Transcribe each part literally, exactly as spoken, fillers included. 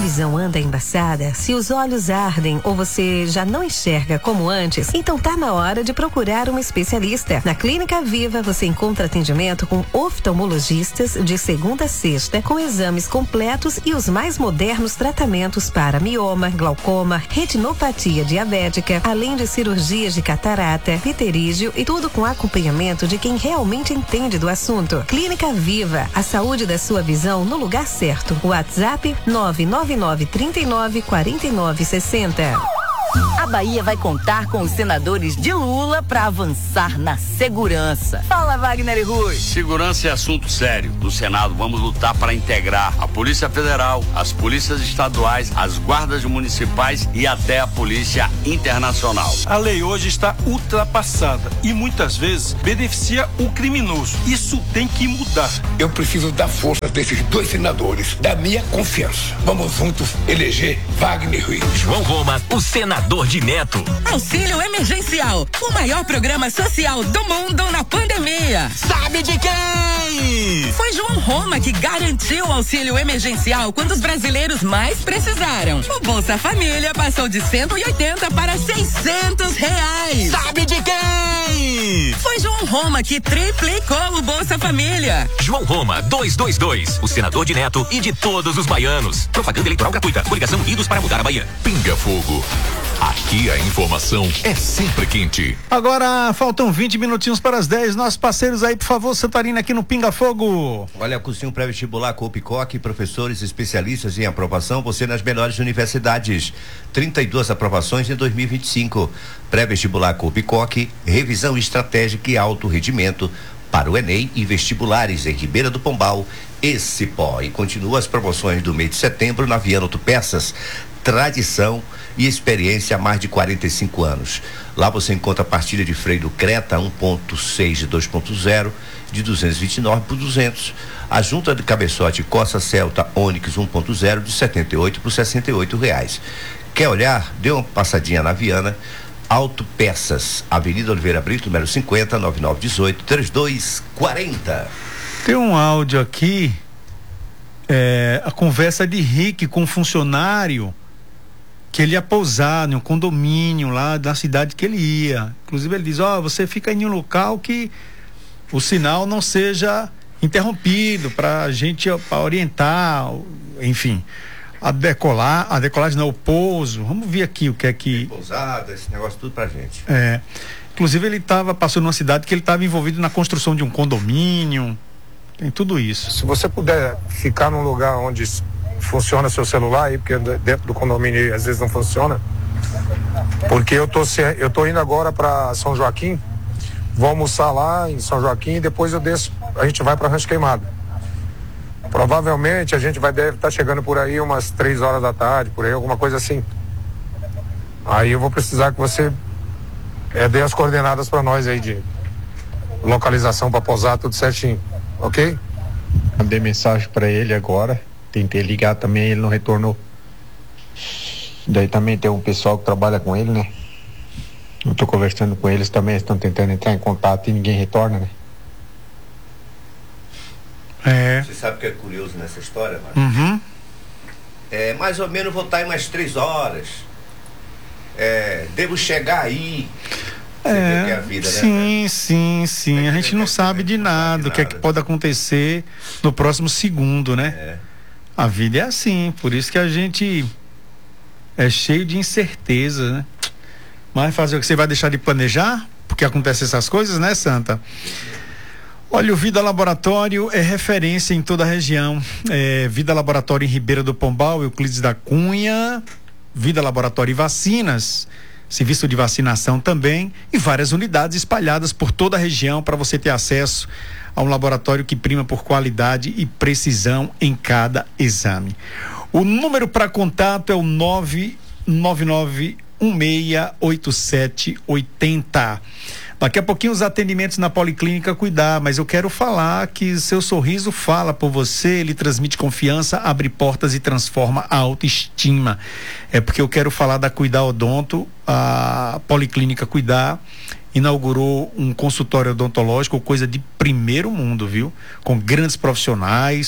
visão anda embaçada, se os olhos ardem ou você já não enxerga como antes, então tá na hora de procurar um especialista. Na Clínica Viva você encontra atendimento com oftalmologistas de segunda a sexta, com exames completos e os mais modernos tratamentos para mioma, glaucoma, retinopatia diabética, além de cirurgias de catarata, pterígio e tudo com acompanhamento de quem realmente entende do assunto. Clínica Viva, a saúde da sua visão no lugar certo. WhatsApp nove nove nove, trinta e nove, quarenta e nove, sessenta. A Bahia vai contar com os senadores de Lula para avançar na segurança. Fala, Wagner e Rui. Segurança é assunto sério. No Senado vamos lutar para integrar a Polícia Federal, as polícias estaduais, as guardas municipais e até a Polícia Internacional. A lei hoje está ultrapassada e muitas vezes beneficia o criminoso. Isso tem que mudar. Eu preciso da força desses dois senadores, da minha confiança. Vamos juntos eleger Wagner e Rui. João Roma, o senador de Neto. Auxílio emergencial, o maior programa social do mundo na pandemia. Sabe de quem? Foi João Roma que garantiu o auxílio emergencial quando os brasileiros mais precisaram. O Bolsa Família passou de cento e oitenta para seiscentos reais. Sabe de quem? Foi João Roma que triplicou o Bolsa Família. João Roma, duzentos e vinte e dois, o senador de Neto e de todos os baianos. Propaganda eleitoral gratuita. Coligação Unidos para mudar a Bahia. Pinga Fogo. Aqui a informação é sempre quente. Agora faltam vinte minutinhos para as dez. Nossos parceiros aí, por favor, Santarina, aqui no Pinga Fogo. Olha, cursinho pré-vestibular Copicoque, professores especialistas em aprovação, você nas melhores universidades. trinta e duas aprovações em dois mil e vinte e cinco. Pré-vestibular Copicoque, revisão estratégica e alto rendimento para o Enem e vestibulares em Ribeira do Pombal e Cipó. E continua as promoções do mês de setembro na Viana Autopeças. Tradição e experiência há mais de quarenta e cinco anos. Lá você encontra a pastilha de freio do Creta um ponto seis e dois ponto zero de duzentos e vinte e nove por duzentos. A junta de cabeçote Corsa Celta Onix um ponto zero de setenta e oito por sessenta e oito reais. Quer olhar? Dê uma passadinha na Viana. Autopeças, Avenida Oliveira Brito, número cinquenta, nove nove um oito, três dois quatro zero. Tem um áudio aqui, é, a conversa de Rick com um funcionário que ele ia pousar em um condomínio lá da cidade que ele ia. Inclusive ele diz, ó, oh, você fica em um local que o sinal não seja interrompido pra gente, pra orientar, enfim, a decolar, a decolagem não, o pouso. Vamos ver aqui o que é que... Pousada, esse negócio tudo pra gente. É, inclusive ele tava, passou numa cidade que ele estava envolvido na construção de um condomínio, tem tudo isso. Se você puder ficar num lugar onde funciona seu celular aí, porque dentro do condomínio às vezes não funciona, porque eu tô, eu tô indo agora para São Joaquim, vou almoçar lá em São Joaquim e depois eu desço, a gente vai para Rancho Queimado. Provavelmente a gente vai deve estar tá chegando por aí umas três horas da tarde, por aí, alguma coisa assim. Aí eu vou precisar que você é, dê as coordenadas para nós aí de localização para pousar, tudo certinho, ok? Mandei mensagem para ele agora. Tentei ligar também, ele não retornou. Daí também tem um pessoal que trabalha com ele, né? Eu tô conversando com eles também, estão tentando entrar em contato e ninguém retorna, né? É. Você sabe o que é curioso nessa história, Marcos? Uhum. É, mais ou menos vou estar em umas três horas. É, devo chegar aí. Você É, vê que é a vida, sim, né? sim, sim. A gente não sabe de nada, o que é que pode acontecer no próximo segundo, né? É. A vida é assim, por isso que a gente é cheio de incerteza, né? Mas fazer o que você vai deixar de planejar? Porque acontecem essas coisas, né, Santa? Olha, o Vida Laboratório é referência em toda a região. É, Vida Laboratório em Ribeira do Pombal, Euclides da Cunha, Vida Laboratório e Vacinas, serviço de vacinação também, e várias unidades espalhadas por toda a região para você ter acesso a um laboratório que prima por qualidade e precisão em cada exame. O número para contato é o nove nove nove um seis oito sete oito zero. Daqui a pouquinho os atendimentos na Policlínica Cuidar, mas eu quero falar que seu sorriso fala por você, ele transmite confiança, abre portas e transforma a autoestima. É porque eu quero falar da Cuidar Odonto. A Policlínica Cuidar inaugurou um consultório odontológico, coisa de primeiro mundo, viu? Com grandes profissionais,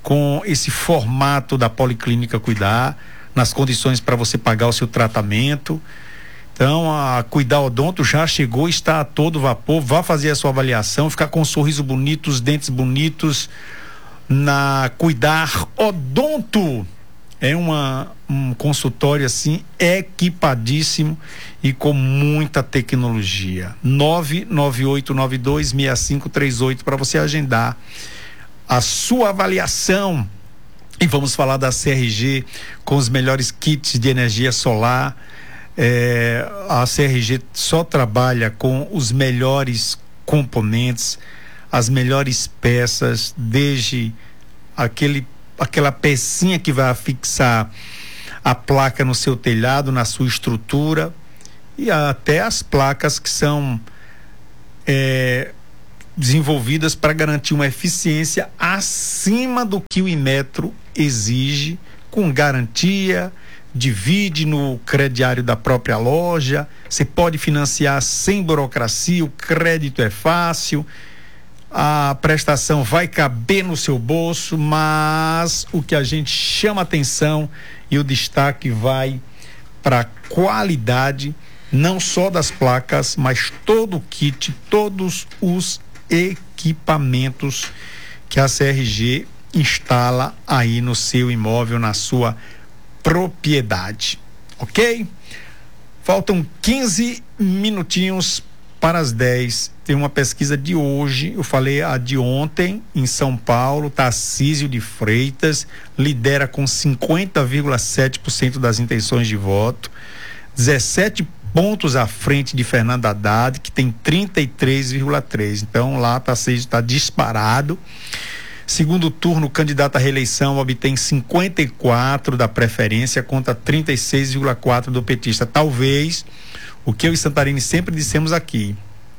com esse formato da Policlínica Cuidar, nas condições para você pagar o seu tratamento. Então, a Cuidar Odonto já chegou, está a todo vapor. Vá fazer a sua avaliação, ficar com um sorriso bonito, os dentes bonitos na Cuidar Odonto. É uma, um consultório assim equipadíssimo e com muita tecnologia. nove nove oito nove dois seis cinco três oito para você agendar a sua avaliação. E vamos falar da C R G com os melhores kits de energia solar. É, a C R G só trabalha com os melhores componentes, as melhores peças, desde aquele, aquela pecinha que vai fixar a placa no seu telhado, na sua estrutura, e até as placas que são é, desenvolvidas para garantir uma eficiência acima do que o Inmetro exige, com garantia. Divide no crediário da própria loja, você pode financiar sem burocracia, o crédito é fácil, a prestação vai caber no seu bolso, mas o que a gente chama atenção e o destaque vai para a qualidade, não só das placas, mas todo o kit, todos os equipamentos que a C R G instala aí no seu imóvel, na sua propriedade, ok? Faltam quinze minutinhos para as dez. Tem uma pesquisa de hoje, eu falei a de ontem, em São Paulo. Tarcísio de Freitas lidera com cinquenta vírgula sete por cento das intenções de voto, dezessete pontos à frente de Fernando Haddad, que tem trinta e três vírgula três. Então lá Tarcísio está disparado. Segundo turno, o candidato à reeleição obtém cinquenta e quatro da preferência contra trinta e seis vírgula quatro do petista. Talvez o que eu e Santarini sempre dissemos aqui,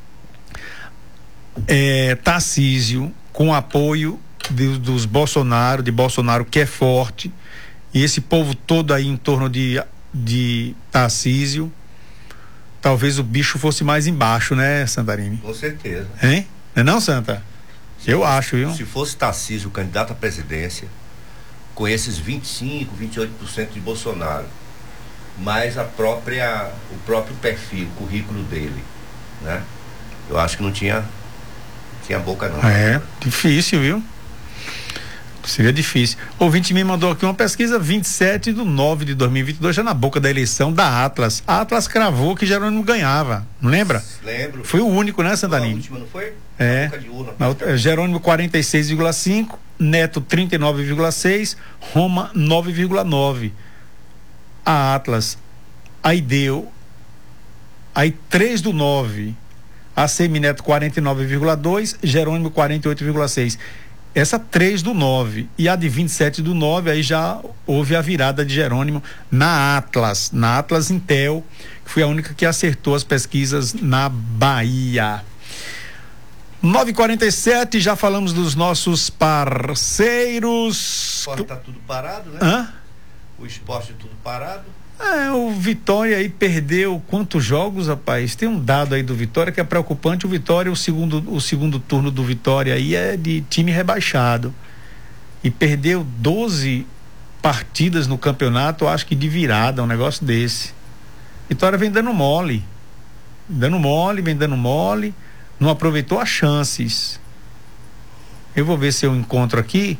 é, Tarcísio, com apoio de, dos Bolsonaro, de Bolsonaro, que é forte, e esse povo todo aí em torno de, de Tarcísio, talvez o bicho fosse mais embaixo, né, Santarini? Com certeza. Hein? Não é não, Santa? Se eu fosse, acho, viu? Se fosse Tarcísio o candidato à presidência, com esses vinte e cinco, vinte e oito por cento de Bolsonaro, mais a própria, o próprio perfil, o currículo dele, né? Eu acho que não tinha, tinha boca não. É, difícil, viu? Seria difícil. O ouvinte me mandou aqui uma pesquisa, vinte e sete de nove de dois mil e vinte e dois, já na boca da eleição da Atlas. A Atlas cravou que Jerônimo ganhava, não lembra? Lembro. Foi o único, né, Santarini? A última, não foi? É. Na boca de urna, Na outra, Jerônimo quarenta e seis vírgula cinco, Neto trinta e nove vírgula seis, Roma nove vírgula nove. A Atlas aí deu aí três do nove, a Semineto quarenta e nove vírgula dois, Jerônimo quarenta e oito vírgula seis. Essa três do nove e a de vinte e sete do nove, aí já houve a virada de Jerônimo na Atlas, na Atlas Intel, que foi a única que acertou as pesquisas na Bahia. nove e quarenta e sete, já falamos dos nossos parceiros. O esporte tá tudo parado, né? Hã? O esporte tudo parado. É, o Vitória aí perdeu quantos jogos, rapaz? Tem um dado aí do Vitória que é preocupante. O Vitória, o segundo, o segundo turno do Vitória aí é de time rebaixado. E perdeu doze partidas no campeonato, acho que de virada, um negócio desse. Vitória vem dando mole. Dando mole, vem dando mole. Não aproveitou as chances. Eu vou ver se eu encontro aqui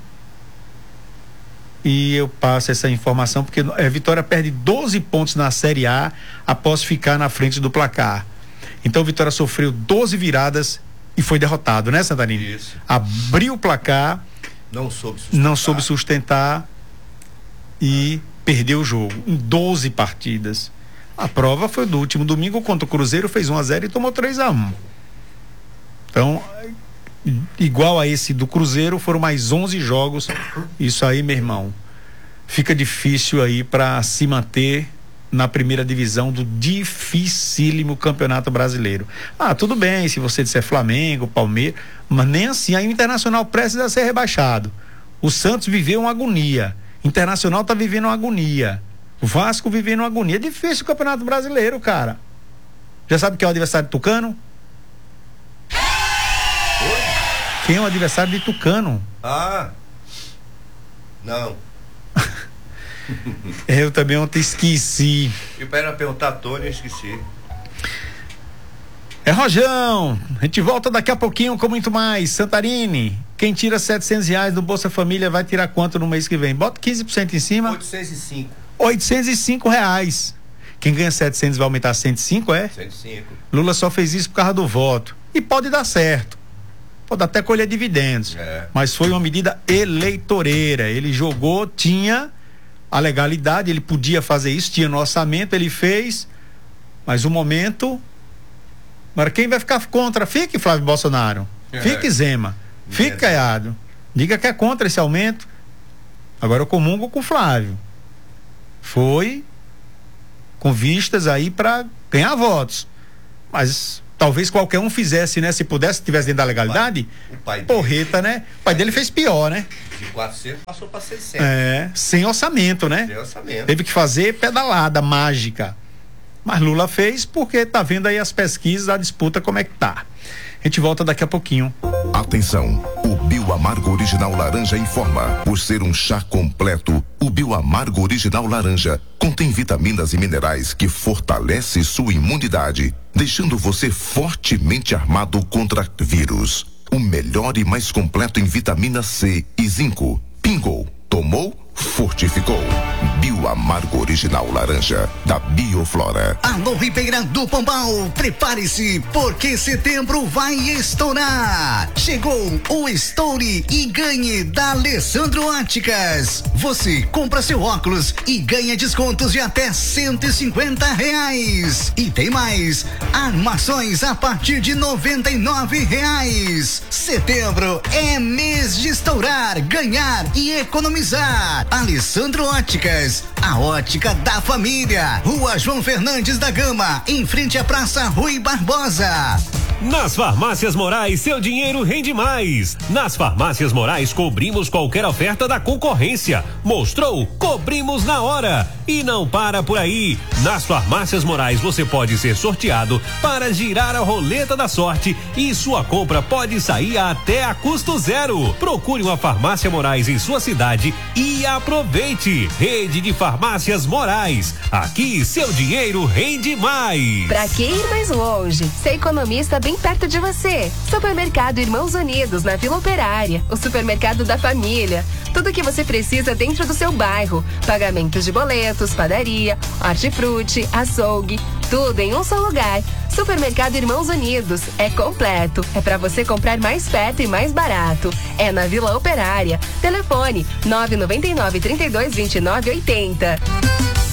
e eu passo essa informação, porque a Vitória perde doze pontos na Série A após ficar na frente do placar. Então Vitória sofreu doze viradas e foi derrotado, né, Santarini? Isso. Abriu o placar, não soube sustentar, não soube sustentar e perdeu o jogo em doze partidas. A prova foi do último domingo contra o Cruzeiro, fez um a zero e tomou três a um. Então, igual a esse do Cruzeiro, foram mais onze jogos. Isso aí, meu irmão, fica difícil aí para se manter na primeira divisão do dificílimo Campeonato Brasileiro. Ah, tudo bem, se você disser Flamengo, Palmeiras, mas nem assim. Aí o Internacional precisa ser rebaixado. O Santos viveu uma agonia. Internacional tá vivendo uma agonia. O Vasco vivendo uma agonia. É difícil o Campeonato Brasileiro, cara. Já sabe quem é o adversário de Tucano? Quem é o adversário de Tucano? Ah, Não. Eu também ontem esqueci. E para perguntar a Tony, eu esqueci. É Rojão, a gente volta daqui a pouquinho com muito mais. Santarine, quem tira setecentos reais do Bolsa Família vai tirar quanto no mês que vem? Bota quinze por cento em cima. oitocentos e cinco. oitocentos e cinco reais. Quem ganha setecentos vai aumentar cento e cinco, é? cento e cinco. Lula só fez isso por causa do voto. E pode dar certo. Pode até colher dividendos. É. Mas foi uma medida eleitoreira. Ele jogou, tinha a legalidade, ele podia fazer isso, tinha no orçamento, ele fez. Mas o momento... Agora quem vai ficar contra? Fique Flávio Bolsonaro. É. Fique Zema. Fique É. Caiado. Diga que é contra esse aumento. Agora eu comungo com o Flávio. Foi com vistas aí para ganhar votos. Mas talvez qualquer um fizesse, né? Se pudesse, tivesse dentro da legalidade. O pai, o pai porreta, dele, né? O pai dele fez pior, né? De quatrocentos passou para seiscentos. É, sem orçamento, né? Sem orçamento. Teve que fazer pedalada mágica. Mas Lula fez porque tá vendo aí as pesquisas, a disputa como é que tá. A gente volta daqui a pouquinho. Atenção, o Bioamargo Original Laranja informa. Por ser um chá completo, o Bioamargo Original Laranja contém vitaminas e minerais que fortalece sua imunidade, deixando você fortemente armado contra vírus. O melhor e mais completo em vitamina C e zinco. Pingou, tomou, fortificou. Bioamargo Original Laranja, da Bioflora. Alô, Ribeira do Pombal, prepare-se, porque setembro vai estourar. Chegou o Estoure e Ganhe da Alessandro Óticas. Você compra seu óculos e ganha descontos de até cento e cinquenta reais. E tem mais, armações a partir de noventa e nove reais. Setembro é mês de estourar, ganhar e economizar. Alessandro Óticas, a ótica da família. Rua João Fernandes da Gama, em frente à Praça Rui Barbosa. Nas Farmácias Morais, seu dinheiro rende mais. Nas Farmácias Morais, cobrimos qualquer oferta da concorrência. Mostrou? Cobrimos na hora. E não para por aí. Nas Farmácias Morais, você pode ser sorteado para girar a roleta da sorte e sua compra pode sair até a custo zero. Procure uma Farmácia Morais em sua cidade e aproveite. Rede de Farmácias Morais. Aqui, seu dinheiro rende mais. Pra que ir mais longe? Ser economista bem perto de você. Supermercado Irmãos Unidos, na Vila Operária. O supermercado da família. Tudo que você precisa dentro do seu bairro. Pagamentos de boletos, padaria, hortifruti, açougue. Tudo em um só lugar. Supermercado Irmãos Unidos. É completo. É pra você comprar mais perto e mais barato. É na Vila Operária. Telefone nove nove nove, trinta e dois, vinte e nove, oitenta.